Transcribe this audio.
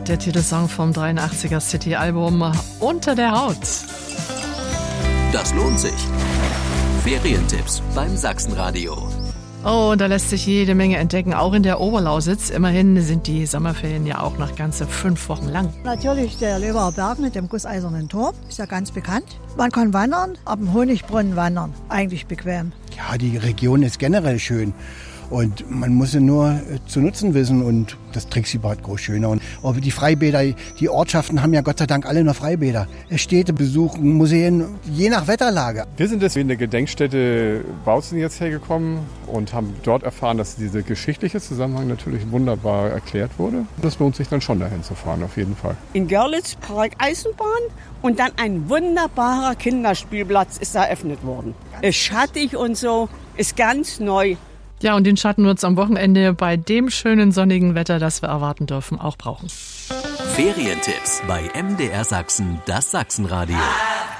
Der Titelsong vom 83er City-Album Unter der Haut. Das lohnt sich. Ferientipps beim Sachsenradio. Oh, und da lässt sich jede Menge entdecken, auch in der Oberlausitz. Immerhin sind die Sommerferien ja auch noch ganze 5 Wochen lang. Natürlich der Leberer Berg mit dem gusseisernen Tor, ist ja ganz bekannt. Man kann wandern, ab dem Honigbrunnen wandern, eigentlich bequem. Ja, die Region ist generell schön. Und man muss sie nur zu nutzen wissen und das Trixie-Bad groß schöner. Und auch die Freibäder, die Ortschaften haben ja Gott sei Dank alle noch Freibäder. Städte besuchen, Museen, je nach Wetterlage. Wir sind deswegen in der Gedenkstätte Bautzen jetzt hergekommen und haben dort erfahren, dass dieser geschichtliche Zusammenhang natürlich wunderbar erklärt wurde. Das lohnt sich dann schon dahin zu fahren, auf jeden Fall. In Görlitz Park Eisenbahn und dann ein wunderbarer Kinderspielplatz ist eröffnet worden. Ist schattig und so, ist ganz neu. Ja, und den Schatten wird es am Wochenende bei dem schönen sonnigen Wetter, das wir erwarten dürfen, auch brauchen. Ferientipps bei MDR Sachsen, das Sachsenradio.